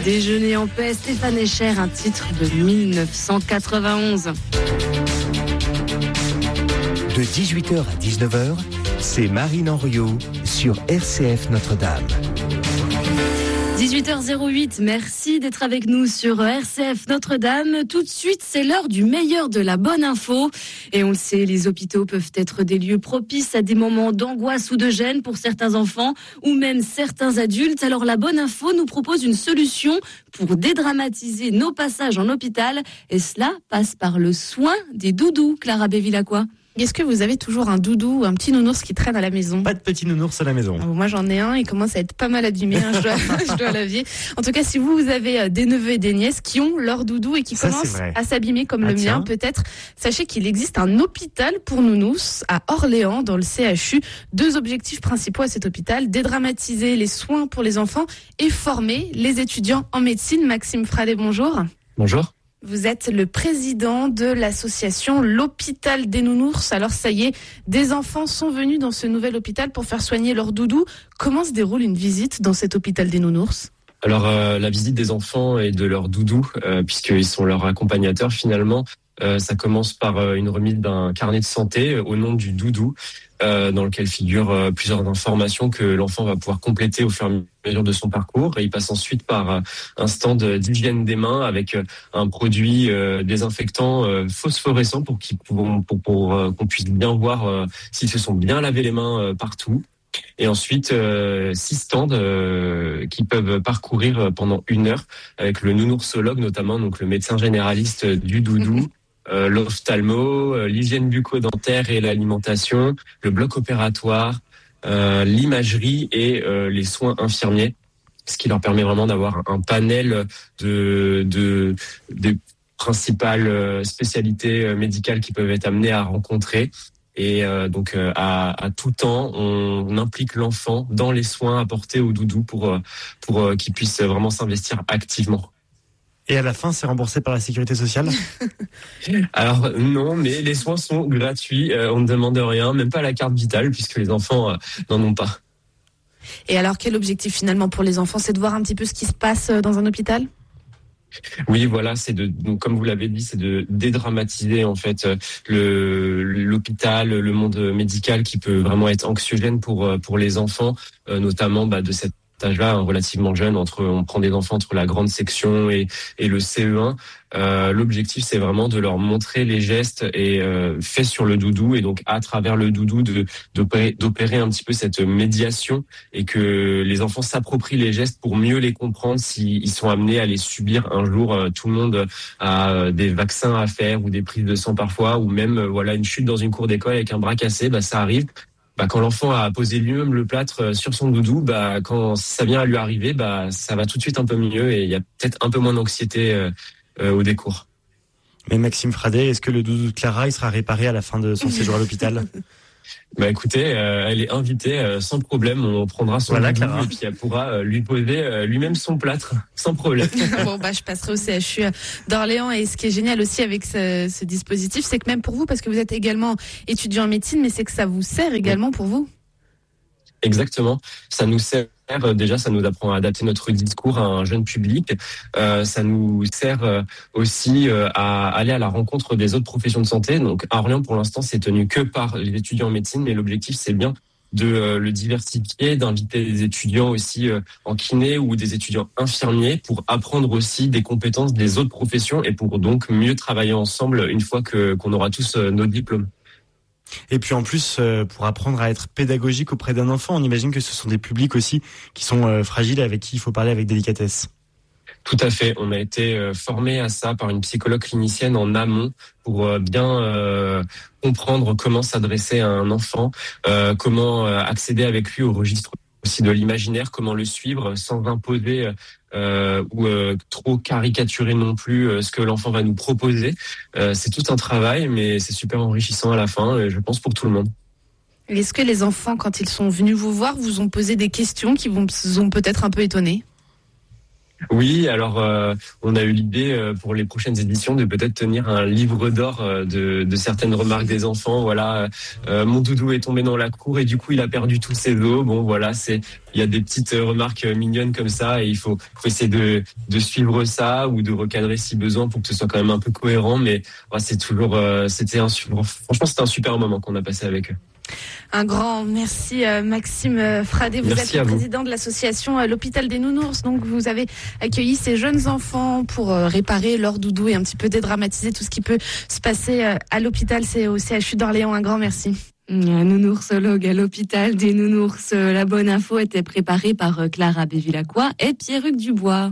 Déjeuner en paix, Stéphane Escher, un titre de 1991. De 18h à 19h, c'est Marine Henriot sur RCF Notre-Dame. 18h08, merci d'être avec nous sur RCF Notre-Dame. Tout de suite, c'est l'heure du meilleur de la bonne info. Et on le sait, les hôpitaux peuvent être des lieux propices à des moments d'angoisse ou de gêne pour certains enfants ou même certains adultes. Alors la bonne info nous propose une solution pour dédramatiser nos passages en hôpital. Et cela passe par le soin des doudous, Clara Bévilacqua. Est-ce que vous avez toujours un doudou ou un petit nounours qui traîne à la maison ? Pas de petit nounours à la maison. Moi j'en ai un, il commence à être pas mal abîmé, je dois l'avouer. En tout cas, si vous avez des neveux et des nièces qui ont leur doudou et qui commencent à s'abîmer comme le mien peut-être, sachez qu'il existe un hôpital pour nounous à Orléans dans le CHU. 2 objectifs principaux à cet hôpital, dédramatiser les soins pour les enfants et former les étudiants en médecine. Maxime Fradet, bonjour. Bonjour. Vous êtes le président de l'association L'Hôpital des Nounours. Alors ça y est, des enfants sont venus dans ce nouvel hôpital pour faire soigner leur doudou. Comment se déroule une visite dans cet hôpital des Nounours ? Alors la visite des enfants et de leur doudou, puisqu'ils sont leurs accompagnateurs finalement, ça commence par une remise d'un carnet de santé au nom du doudou, dans lequel figurent plusieurs informations que l'enfant va pouvoir compléter au fur et à mesure de son parcours. Et il passe ensuite par un stand d'hygiène des mains avec un produit désinfectant phosphorescent pour qu'on puisse bien voir s'ils se sont bien lavés les mains partout. Et ensuite, 6 stands qui peuvent parcourir pendant 1 heure avec le nounoursologue notamment, donc le médecin généraliste du doudou, l'ophtalmo, l'hygiène bucco-dentaire et l'alimentation, le bloc opératoire, l'imagerie et les soins infirmiers, ce qui leur permet vraiment d'avoir un panel des principales spécialités médicales qu'ils peuvent être amenés à rencontrer. Et donc à tout temps, on implique l'enfant dans les soins apportés au doudou pour qu'il puisse vraiment s'investir activement. Et à la fin, c'est remboursé par la sécurité sociale ? Alors non, mais les soins sont gratuits, on ne demande rien, même pas la carte vitale, puisque les enfants n'en ont pas. Et alors, quel objectif finalement pour les enfants ? C'est de voir un petit peu ce qui se passe dans un hôpital ? Oui, voilà, donc comme vous l'avez dit, c'est de dédramatiser en fait l'hôpital, le monde médical qui peut vraiment être anxiogène pour les enfants, notamment de cet âge-là, relativement jeune, on prend des enfants entre la grande section et le CE1. L'objectif, c'est vraiment de leur montrer les gestes faits sur le doudou, et donc à travers le doudou d'opérer un petit peu cette médiation, et que les enfants s'approprient les gestes pour mieux les comprendre s'ils sont amenés à les subir un jour. Tout le monde a des vaccins à faire ou des prises de sang parfois, ou même une chute dans une cour d'école avec un bras cassé, ça arrive. Quand l'enfant a posé lui-même le plâtre sur son doudou, quand ça vient à lui arriver, ça va tout de suite un peu mieux, et il y a peut-être un peu moins d'anxiété au décours. Mais Maxime Fradet, est-ce que le doudou de Clara, il sera réparé à la fin de son séjour à l'hôpital ? Écoutez, elle est invitée sans problème. On prendra son doudou Clara, et puis elle pourra lui poser lui-même son plâtre sans problème. Bon, je passerai au CHU d'Orléans. Et ce qui est génial aussi avec ce dispositif, c'est que même pour vous, parce que vous êtes également étudiant en médecine, mais c'est que ça vous sert également pour vous. Exactement. Ça nous sert. Déjà, ça nous apprend à adapter notre discours à un jeune public. Ça nous sert aussi à aller à la rencontre des autres professions de santé. Donc, à Orléans, pour l'instant, c'est tenu que par les étudiants en médecine, mais l'objectif, c'est bien de le diversifier, d'inviter des étudiants aussi en kiné ou des étudiants infirmiers pour apprendre aussi des compétences des autres professions et pour donc mieux travailler ensemble une fois qu'on aura tous nos diplômes. Et puis en plus, pour apprendre à être pédagogique auprès d'un enfant, on imagine que ce sont des publics aussi qui sont fragiles et avec qui il faut parler avec délicatesse. Tout à fait. On a été formé à ça par une psychologue clinicienne en amont pour bien comprendre comment s'adresser à un enfant, comment accéder avec lui au registre aussi de l'imaginaire, comment le suivre sans imposer ou trop caricaturer non plus ce que l'enfant va nous proposer. C'est tout un travail, mais c'est super enrichissant à la fin, je pense pour tout le monde. Est-ce que les enfants, quand ils sont venus vous voir, vous ont posé des questions qui vous ont peut-être un peu étonné ? Oui, alors on a eu l'idée pour les prochaines éditions de peut-être tenir un livre d'or de certaines remarques des enfants. Voilà, mon doudou est tombé dans la cour et du coup il a perdu tous ses os. Bon voilà, il y a des petites remarques mignonnes comme ça et il faut essayer de suivre ça ou de recadrer si besoin pour que ce soit quand même un peu cohérent. Mais franchement c'était un super moment qu'on a passé avec eux. Un grand merci Maxime Fradé, vous êtes le président de l'association L'Hôpital des Nounours, donc vous avez accueilli ces jeunes enfants pour réparer leur doudou et un petit peu dédramatiser tout ce qui peut se passer à l'hôpital, c'est au CHU d'Orléans. Un grand merci. Un nounoursologue à l'Hôpital des Nounours. La bonne info était préparée par Clara Bévilacqua et Pierruc Dubois.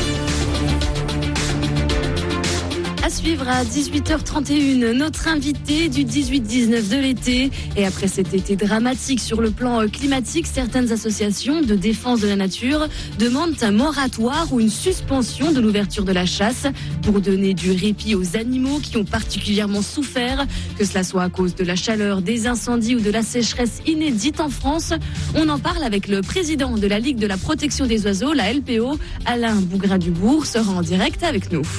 À suivre à 18h31, notre invité du 18-19 de l'été. Et après cet été dramatique sur le plan climatique, certaines associations de défense de la nature demandent un moratoire ou une suspension de l'ouverture de la chasse pour donner du répit aux animaux qui ont particulièrement souffert, que cela soit à cause de la chaleur, des incendies ou de la sécheresse inédite en France. On en parle avec le président de la Ligue de la protection des oiseaux, la LPO, Alain Bougradubourg, sera en direct avec nous.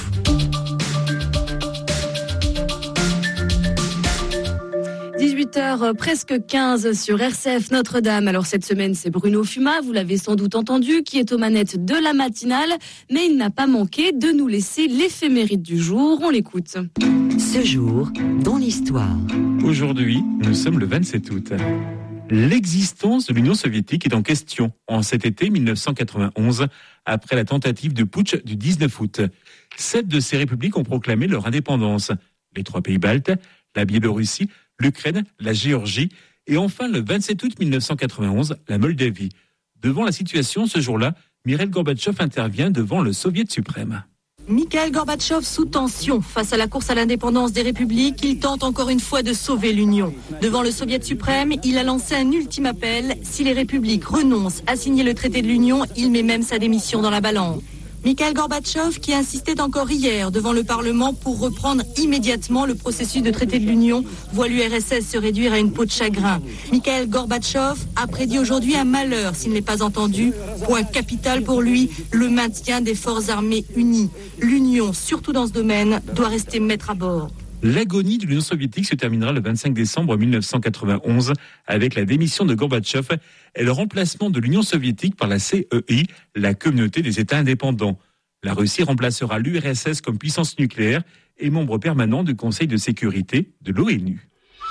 18h presque 15 sur RCF Notre-Dame. Alors cette semaine, c'est Bruno Fumat, vous l'avez sans doute entendu, qui est aux manettes de la matinale, mais il n'a pas manqué de nous laisser l'éphéméride du jour. On l'écoute. Ce jour, dans l'histoire. Aujourd'hui, nous sommes le 27 août. L'existence de l'Union soviétique est en question en cet été 1991, après la tentative de putsch du 19 août. 7 de ces républiques ont proclamé leur indépendance. Les 3 pays baltes, la Biélorussie, l'Ukraine, la Géorgie et enfin le 27 août 1991, la Moldavie. Devant la situation ce jour-là, Mikhaïl Gorbatchev intervient devant le Soviet suprême. Mikhaïl Gorbatchev sous tension. Face à la course à l'indépendance des républiques, il tente encore une fois de sauver l'Union. Devant le Soviet suprême, il a lancé un ultime appel. Si les républiques renoncent à signer le traité de l'Union, il met même sa démission dans la balance. Mikhaïl Gorbatchev qui insistait encore hier devant le Parlement pour reprendre immédiatement le processus de traité de l'Union voit l'URSS se réduire à une peau de chagrin. Mikhaïl Gorbatchev a prédit aujourd'hui un malheur s'il n'est pas entendu. Point capital pour lui, le maintien des forces armées unies. L'Union, surtout dans ce domaine, doit rester maître à bord. L'agonie de l'Union soviétique se terminera le 25 décembre 1991 avec la démission de Gorbatchev et le remplacement de l'Union soviétique par la CEI, la Communauté des États indépendants. La Russie remplacera l'URSS comme puissance nucléaire et membre permanent du Conseil de sécurité de l'ONU.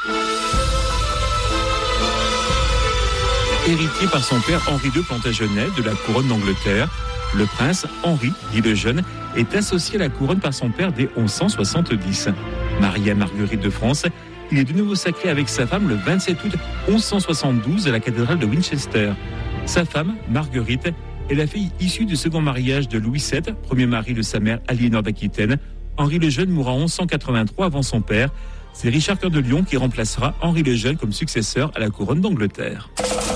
Héritier par son père Henri II Plantagenet de la couronne d'Angleterre, le prince Henri, dit le Jeune, est associé à la couronne par son père dès 1170. Marié à Marguerite de France, il est de nouveau sacré avec sa femme le 27 août 1172 à la cathédrale de Winchester. Sa femme, Marguerite, est la fille issue du second mariage de Louis VII, premier mari de sa mère Aliénor d'Aquitaine. Henri le Jeune mourra en 1183 avant son père. C'est Richard Cœur de Lion qui remplacera Henri le Jeune comme successeur à la couronne d'Angleterre.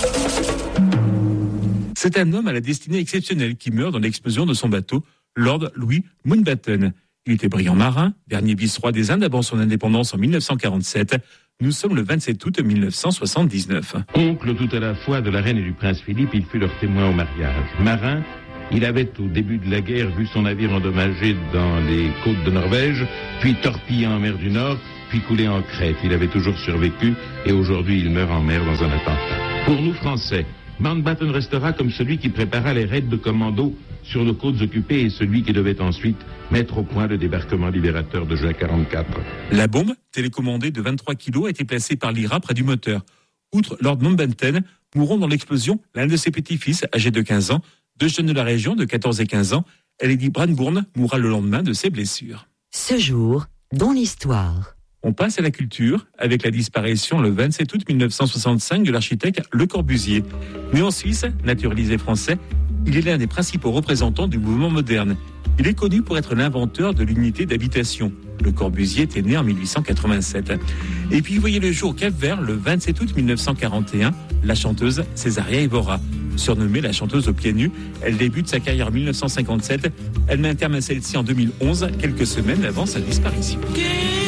C'est un homme à la destinée exceptionnelle qui meurt dans l'explosion de son bateau, Lord Louis Mountbatten. Il était brillant marin, dernier vice-roi des Indes avant son indépendance en 1947. Nous sommes le 27 août 1979. Oncle tout à la fois de la reine et du prince Philippe, il fut leur témoin au mariage. Marin, il avait au début de la guerre vu son navire endommagé dans les côtes de Norvège, puis torpillé en mer du Nord, puis coulé en Crète. Il avait toujours survécu et aujourd'hui il meurt en mer dans un attentat. Pour nous Français, Mountbatten restera comme celui qui prépara les raids de commando sur nos côtes occupées et celui qui devait ensuite mettre au point le débarquement libérateur de juin 1944. La bombe, télécommandée de 23 kilos, a été placée par l'IRA près du moteur. Outre Lord Mountbatten, mourront dans l'explosion l'un de ses petits-fils, âgé de 15 ans, 2 jeunes de la région de 14 et 15 ans. Lady Brandebourne mourra le lendemain de ses blessures. Ce jour, dans l'histoire. On passe à la culture avec la disparition le 27 août 1965 de l'architecte Le Corbusier. Né en Suisse, naturalisé français, il est l'un des principaux représentants du mouvement moderne. Il est connu pour être l'inventeur de l'unité d'habitation. Le Corbusier était né en 1887. Et puis il voyait le jour au Cap-Vert le 27 août 1941, la chanteuse Césaria Évora. Surnommée la chanteuse aux pieds nus, elle débute sa carrière en 1957. Elle met un terme à celle-ci en 2011, quelques semaines avant sa disparition.